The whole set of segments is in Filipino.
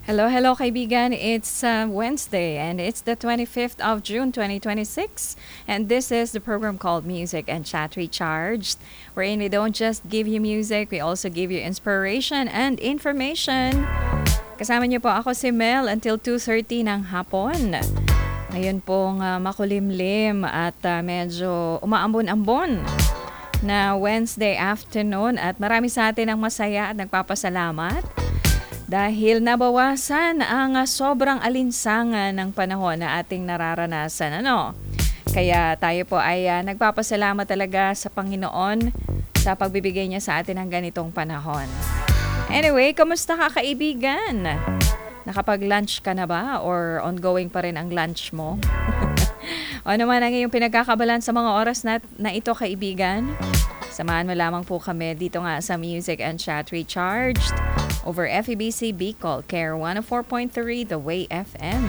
Hello, hello kaibigan. It's Wednesday and it's the 25th of June 2026. And this is the program called Music and Chat Recharged, wherein we don't just give you music, we also give you inspiration and information. Kasama niyo po ako si Mel until 2:30 ng hapon. Ngayon pong makulimlim at medyo umaambon-ambon na Wednesday afternoon at marami sa atin ang masaya at nagpapasalamat dahil nabawasan ang sobrang alinsangan ng panahon na ating nararanasan. Kaya tayo po ay nagpapasalamat talaga sa Panginoon sa pagbibigay niya sa atin ng ganitong panahon. Anyway, kamusta ka kaibigan? Nakapag-lunch ka na ba or ongoing pa rin ang lunch mo? O naman ang iyong pinagkakabalan sa mga oras na ito kaibigan? Samahan mo lamang po kami dito nga sa Music and Chat Recharged over FEBC Bicol, Care 104.3 The Way FM.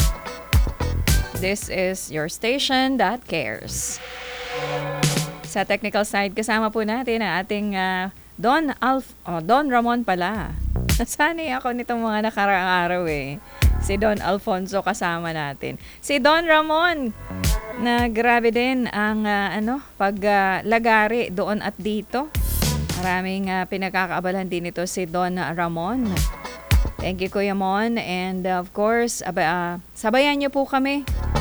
This is your station that cares. Sa technical side, kasama po natin ang ating Don Ramon pala. Nasanay ako nitong mga nakaraang araw eh. Si Don Alfonso kasama natin. Si Don Ramon, na grabe din ang paglagari doon at dito. Maraming pinagkakaabalan din ito si Don Ramon. Thank you Kuya Mon. And of course, sabayan niyo po kami.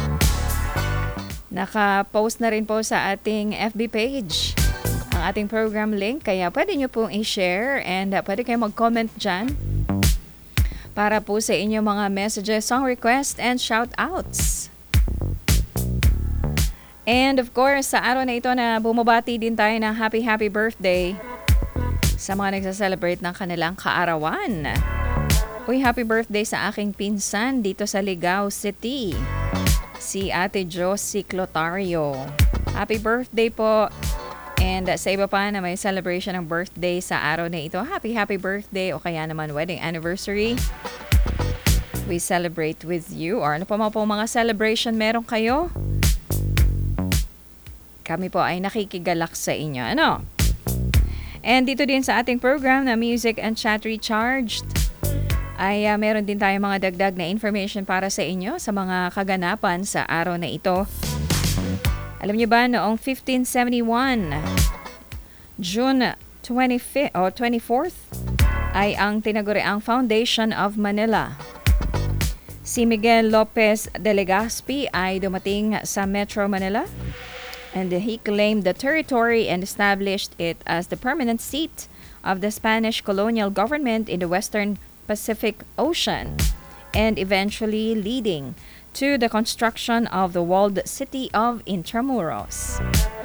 Naka-post na rin po sa ating FB page ang ating program link. Kaya pwede niyo pong i-share and pwede kayo mag-comment dyan para po sa inyong mga messages, song request, and shout-outs. And of course, sa araw na ito na bumabati din tayo ng happy birthday sa mga nagsa-celebrate ng kanilang kaarawan. Uy, happy birthday sa aking pinsan dito sa Ligao City, si Ate Josie Clotario. Happy birthday po. And sa iba pa na may celebration ng birthday sa araw na ito, happy birthday o kaya naman wedding anniversary. We celebrate with you. Or ano pa mga celebration meron kayo? Kami po ay nakikigalak sa inyo. And dito din sa ating program na Music and Chat Recharged ay meron din tayong mga dagdag na information para sa inyo sa mga kaganapan sa araw na ito. Alam niyo ba noong 1571, June 25th o 24th ay ang tinaguriang Foundation of Manila. Si Miguel Lopez de Legazpi ay dumating sa Metro Manila. And he claimed the territory and established it as the permanent seat of the Spanish colonial government in the Western Pacific Ocean, and eventually leading to the construction of the walled city of Intramuros.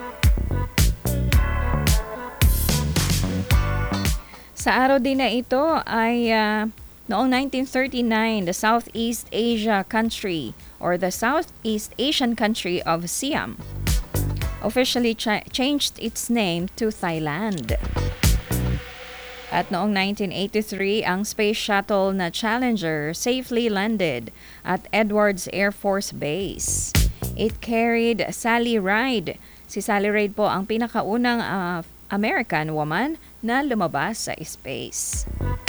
Sa araw din na ito ay noong 1939, the Southeast Asia country or the Southeast Asian country of Siam officially changed its name to Thailand. At noong 1983, ang space shuttle na Challenger safely landed at Edwards Air Force Base. It carried Sally Ride. Si Sally Ride po ang pinakaunang American woman na lumabas sa space.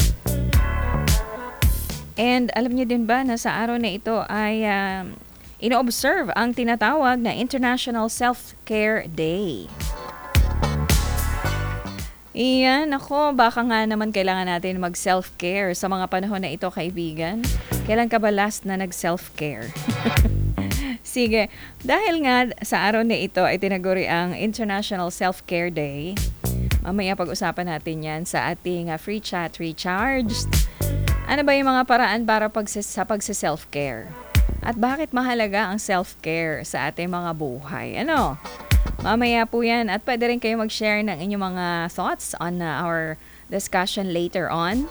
And alam niyo din ba na sa araw na ito ay ino-observe ang tinatawag na International Self-Care Day. Iyan, baka nga naman kailangan natin mag-self-care sa mga panahon na ito, kaibigan. Kailan ka ba last na nag-self-care? Sige, dahil nga sa araw na ito ay tinaguri ang International Self-Care Day, mamaya pag-usapan natin yan sa ating free chat recharged. Ano ba yung mga paraan para sa pagsa-self-care? At bakit mahalaga ang self-care sa ating mga buhay? Mamaya po yan. At pwede rin kayo mag-share ng inyong mga thoughts on our discussion later on.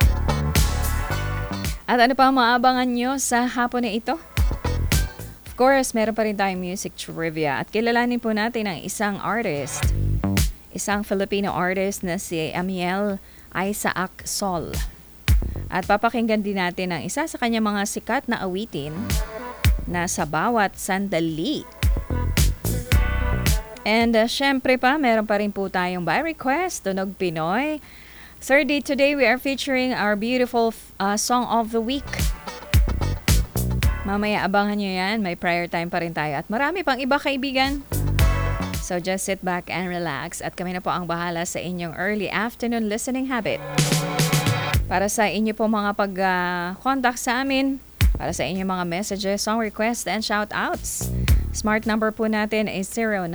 At ano pa maabangan nyo sa hapon na ito? Of course, meron pa rin tayong music trivia. At kilalanin po natin ang isang artist. Isang Filipino artist na si Amiel Isaac Sol. At papakinggan din natin ang isa sa kanyang mga sikat na awitin na Sa Bawat Sandali. And syempre pa, meron pa rin po tayong by request, Tunog Pinoy. Thirdly, today we are featuring our beautiful song of the week. Mamaya abangan nyo yan, may prior time pa rin tayo at marami pang iba kaibigan. So just sit back and relax at kami na po ang bahala sa inyong early afternoon listening habit. Para sa inyo po mga pag-contact sa amin, para sa inyong mga messages, song requests, and shoutouts. Smart number po natin is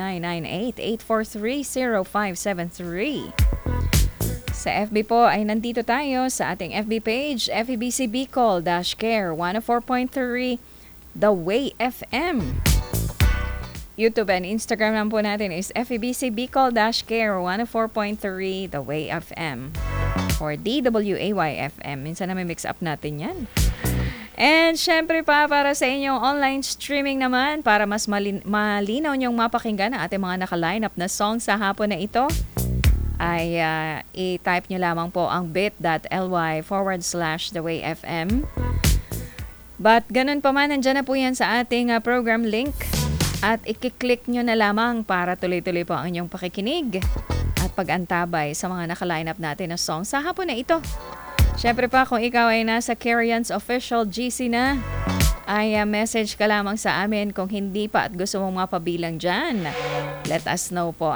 0998-843-0573. Sa FB po ay nandito tayo sa ating FB page, FEBC Bicol-Care 104.3 The Way FM. YouTube and Instagram naman po natin is FEBC Bicol-Care 104.3 The Way FM or DWAY FM. Minsan na may mix up natin yan. And syempre pa para sa inyong online streaming naman, para mas malinaw niyong mapakinggan ang ating mga naka-line up na song sa hapon na ito, ay i-type nyo lamang po ang bit.ly/thewayfm. But ganun pa man, nandyan na po yan sa ating program link at i-click nyo na lamang para tuloy-tuloy po ang inyong pakikinig at pag-antabay sa mga naka-line up natin na song sa hapon na ito. Syempre pa, kung ikaw ay nasa Carians Official GC na, ay message ka lamang sa amin kung hindi pa at gusto mong mapabilang dyan. Let us know po.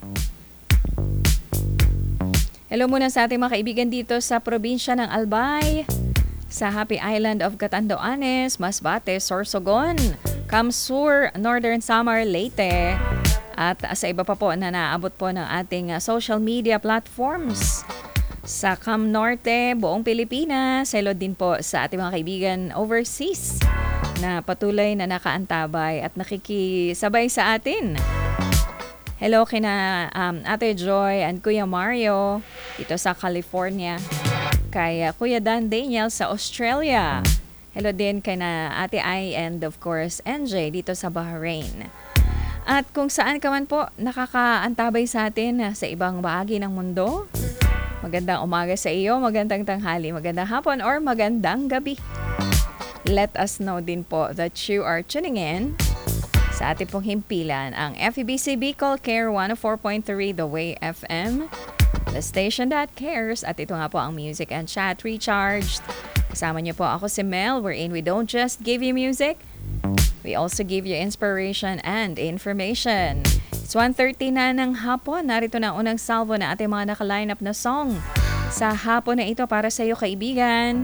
Hello muna sa ating mga kaibigan dito sa probinsya ng Albay, sa Happy Island of Catanduanes, Masbate, Sorsogon, Kamsur, Northern Samar, Leyte, at sa iba pa po na naabot po ng ating social media platforms. Sa Cam Norte, buong Pilipinas, hello din po sa ating mga kaibigan overseas na patuloy na nakaantabay at nakikisabay sa atin. Hello kina Ate Joy and Kuya Mario dito sa California. Kay Kuya Dan Daniel sa Australia. Hello din kay na Ate Ai and of course NJ dito sa Bahrain. At kung saan ka man po nakakaantabay sa atin sa ibang bahagi ng mundo, magandang umaga sa iyo, magandang tanghali, magandang hapon, or magandang gabi. Let us know din po that you are tuning in sa ating pong himpilan, ang FEBC Bicol-Care 104.3 The Way FM, the station that cares. At ito nga po ang Music and Chat Recharged. Kasama niyo po ako si Mel, wherein we don't just give you music, we also give you inspiration and information. It's 1:30 na ng hapon. Narito na unang salvo na ating mga naka-line up na song sa hapon na ito para sa iyo, kaibigan.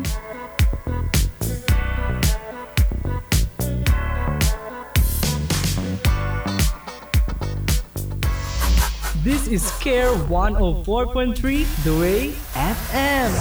This is Care 104.3 The Way FM.